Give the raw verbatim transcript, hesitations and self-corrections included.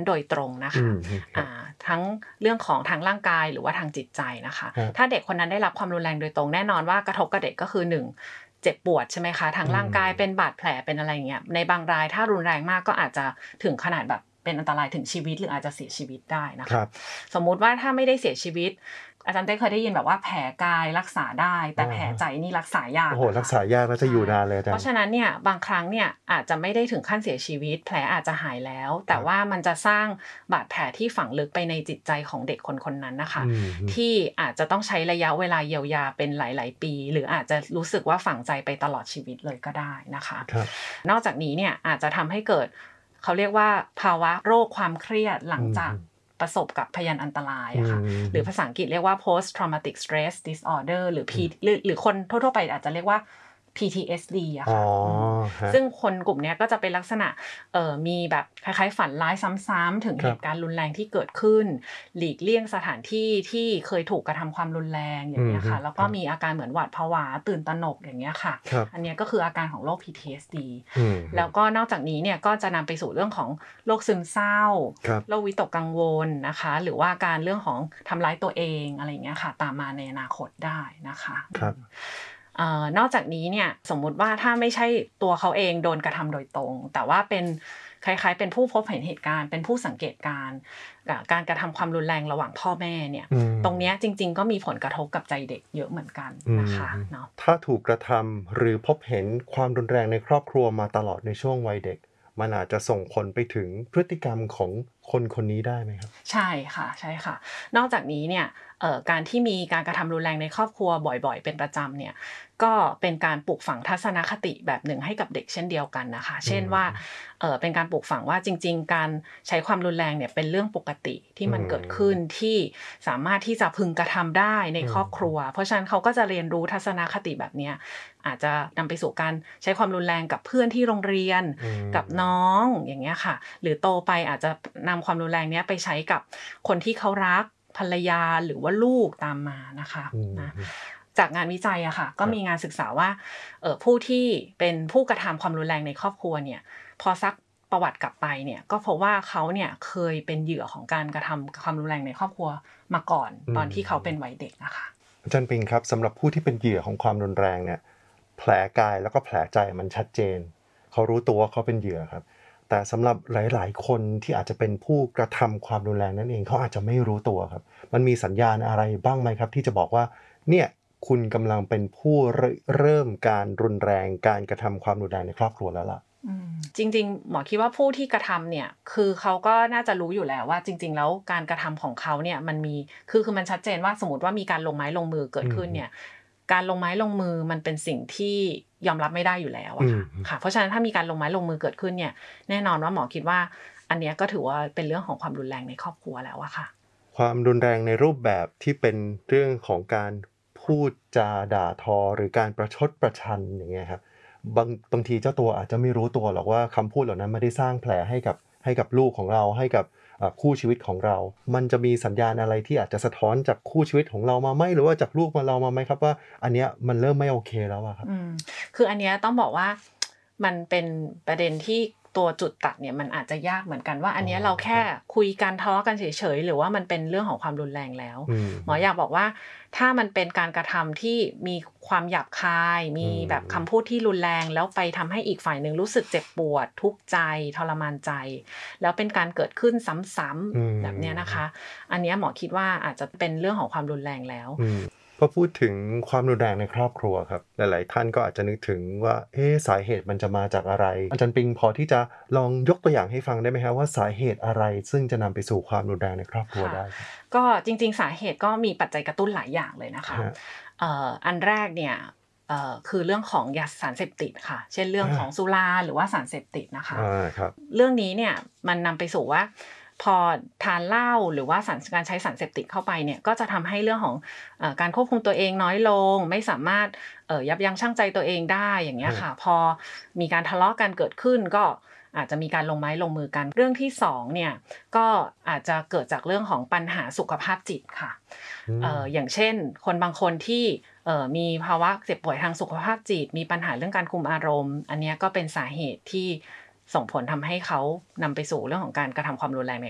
โดยตรงนะคะอ่าทั้งเรื่องของทางร่างกายหรือว่าทางจิตใจนะคะถ้าเด็กคนนั้นได้รับความรุนแรงโดยตรงแน่นอนว่ากระทบกับเด็กก็คือหนึ่งเจ็บปวดใช่ไหมคะทางร่างกายเป็นบาดแผลเป็นอะไรอย่างเงี้ยในบางรายถ้ารุนแรงมากก็อาจจะถึงขนาดแบบเป็นอันตรายถึงชีวิตหรืออาจจะเสียชีวิตได้นะคะสมมุติว่าถ้าไม่ได้เสียชีวิตอาจารย์เต้เคยได้ยินแบบว่าแผลกายรักษาได้แต่แผลใจนี่รักษายากโอ้โหรักษายากแล้วจะอยู่นานเลยอาจารย์เพราะฉะนั้นเนี่ยบางครั้งเนี่ยอาจจะไม่ได้ถึงขั้นเสียชีวิตแผลอาจจะหายแล้วแต่ว่ามันจะสร้างบาดแผลที่ฝังลึกไปในจิตใจของเด็กคนๆนั้นนะคะที่อาจจะต้องใช้ระยะเวลาเยียวยาเป็นหลายๆปีหรืออาจจะรู้สึกว่าฝังใจไปตลอดชีวิตเลยก็ได้นะคะนอกจากนี้เนี่ยอาจจะทำให้เกิดเขาเรียกว่าภาวะโรคความเครียดหลังจากประสบกับพยานอันตรายอะค่ะหรือภาษาอังกฤษเรียกว่า post traumatic stress disorder หรือ P หรือหรือคนทั่วๆไปอาจจะเรียกว่า พี ที เอส ดี อะค่ะซึ่งคนกลุ่มนี้ก็จะเป็นลักษณะเอ่อมีแบบคล้ายๆฝันร้ายซ้ำๆถึงเหตุการณ์รุนแรงที่เกิดขึ้นหลีกเลี่ยงสถานที่ที่เคยถูกกระทำความรุนแรงอย่างเงี้ยค่ะแล้วก็มีอาการเหมือนหวาดผวาตื่นตระหนกอย่างเงี้ยค่ะอันนี้ก็คืออาการของโรค พี ที เอส ดี แล้วก็นอกจากนี้เนี่ยก็จะนำไปสู่เรื่องของโรคซึมเศร้าโรควิตกกังวลนะคะหรือว่าการเรื่องของทำร้ายตัวเองอะไรอย่างเงี้ยค่ะตามมาในอนาคตได้นะคะเอ่อนอกจากนี้เนี่ยสมมุติว่าถ้าไม่ใช่ตัวเขาเองโดนกระทำโดยตรงแต่ว่าเป็นคล้ายๆเป็นผู้พบเห็นเหตุการณ์เป็นผู้สังเกตการณ์การกระทำความรุนแรงระหว่างพ่อแม่เนี่ยตรงนี้จริงๆก็มีผลกระทบกับใจเด็กเยอะเหมือนกันนะคะเนาะถ้าถูกกระทำหรือพบเห็นความรุนแรงในครอบครัวมาตลอดในช่วงวัยเด็กมันอาจจะส่งผลไปถึงพฤติกรรมของคนคนนี้ได้ไหมครับใช่ค่ะใช่ค่ะนอกจากนี้เนี่ยเอ่อการที่มีการกระทำรุนแรงในครอบครัวบ่อยๆเป็นประจำเนี่ยก็เป็นการปลูกฝังทัศนคติแบบหนึ่งให้กับเด็กเช่นเดียวกันนะคะเช่นว่าเอ่อเป็นการปลูกฝังว่าจริงๆการใช้ความรุนแรงเนี่ยเป็นเรื่องปกติที่มันเกิดขึ้นที่สามารถที่จะพึงกระทำได้ในครอบครัวเพราะฉะนั้นเขาก็จะเรียนรู้ทัศนคติแบบนี้อาจจะนำไปสู่การใช้ความรุนแรงกับเพื่อนที่โรงเรียนกับน้องอย่างเงี้ยค่ะหรือโตไปอาจจะนำความรุนแรงนี้ไปใช้กับคนที่เขารักภรรยาหรือว่าลูกตามมานะคะนะจากงานวิจัยอะค่ะก็มีงานศึกษาว่าเอ่อผู้ที่เป็นผู้กระทำความรุนแรงในครอบครัวเนี่ยพอซักประวัติกลับไปเนี่ยก็เพราะว่าเขาเนี่ยเคยเป็นเหยื่อของการกระทำความรุนแรงในครอบครัวมาก่อนตอนที่เขาเป็นวัยเด็กนะคะอาจารย์ปิงครับสำหรับผู้ที่เป็นเหยื่อของความรุนแรงเนี่ยแผลกายแล้วก็แผลใจมันชัดเจนเขารู้ตัวว่าเขาเป็นเหยื่อครับแต่สำหรับหลายๆคนที่อาจจะเป็นผู้กระทำความรุนแรงนั่นเองเขาอาจจะไม่รู้ตัวครับมันมีสัญญาณอะไรบ้างไหมครับที่จะบอกว่าเนี่ยคุณกำลังเป็นผู้เริ่มการรุนแรงการกระทำความรุนแรงในครอบครัวแล้วล่ะจริงๆหมอคิดว่าผู้ที่กระทำเนี่ยคือเขาก็น่าจะรู้อยู่แล้วว่าจริงๆแล้วการกระทำของเขาเนี่ยมันมีคือคือมันชัดเจนว่าสมมติว่ามีการลงไม้ลงมือเกิดขึ้นเนี่ยการลงไม้ลงมือมันเป็นสิ่งที่ยอมรับไม่ได้อยู่แล้วอะค่ะเพราะฉะนั้นถ้ามีการลงไม้ลงมือเกิดขึ้นเนี่ยแน่นอนว่าหมอคิดว่าอันนี้ก็ถือว่าเป็นเรื่องของความรุนแรงในครอบครัวแล้วอะค่ะความรุนแรงในรูปแบบที่เป็นเรื่องของการพูดจาด่าทอหรือการประชดประชันอย่างเงี้ยครับบางบางทีเจ้าตัวอาจจะไม่รู้ตัวหรอกว่าคำพูดเหล่านั้นไม่ได้สร้างแผลให้กับให้กับลูกของเราให้กับคู่ชีวิตของเรามันจะมีสัญญาณอะไรที่อาจจะสะท้อนจากคู่ชีวิตของเรามาไหมหรือว่าจากลูกมาเรามาไหมครับว่าอันเนี้ยมันเริ่มไม่โอเคแล้วอะครับอืมคืออันเนี้ยต้องบอกว่ามันเป็นประเด็นที่ตัวจุดตัดเนี่ยมันอาจจะยากเหมือนกันว่าอันนี้เราแค่คุยกันทะเลาะกันเฉยๆหรือว่ามันเป็นเรื่องของความรุนแรงแล้วหมออยากบอกว่าถ้ามันเป็นการกระทำที่มีความหยาบคายมีแบบคำพูดที่รุนแรงแล้วไปทำให้อีกฝ่ายนึงรู้สึกเจ็บปวดทุกข์ใจทรมานใจแล้วเป็นการเกิดขึ้นซ้ำๆแบบนี้นะคะอันนี้หมอคิดว่าอาจจะเป็นเรื่องของความรุนแรงแล้วพอพูดถึงความรุนแรงในครอบครัวครับหลายๆท่านก็อาจจะนึกถึงว่าเอ๊ะสาเหตุมันจะมาจากอะไรอาจารย์ปิงพอที่จะลองยกตัวอย่างให้ฟังได้ไหมครับว่าสาเหตุอะไรซึ่งจะนำไปสู่ความรุนแรงในครอบครัวได้ก็จริงๆสาเหตุก็มีปัจจัยกระตุ้นหลายอย่างเลยนะคะเอ่ออันแรกเนี่ยเอ่อคือเรื่องของยาสารเสพติดค่ะเช่นเรื่องของสุราหรือว่าสารเสพติดนะคะเรื่องนี้เนี่ยมันนำไปสู่ว่าพอทานเหล้าหรือว่าสารการใช้สารเสพติดเข้าไปเนี่ยก็จะทำให้เรื่องของเอ่อการควบคุมตัวเองน้อยลงไม่สามารถเอ่อยับยั้งชั่งใจตัวเองได้อย่างเงี้ยค่ะพอมีการทะเลาะกันเกิดขึ้นก็อาจจะมีการลงไม้ลงมือกันเรื่องที่สองเนี่ยก็อาจจะเกิดจากเรื่องของปัญหาสุขภาพจิตค่ะเอ่ออย่างเช่นคนบางคนที่เอ่อมีภาวะเจ็บป่วยทางสุขภาพจิตมีปัญหาเรื่องการคุมอารมณ์อันนี้ก็เป็นสาเหตุที่ส่งผลทำให้เขานำไปสู่เรื่องของการกระทำความรุนแรงใน